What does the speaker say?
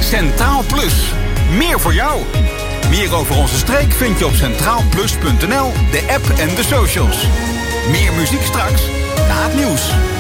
Centraal Plus. Meer voor jou. Meer over onze streek vind je op centraalplus.nl, de app en de socials. Meer muziek straks na het nieuws.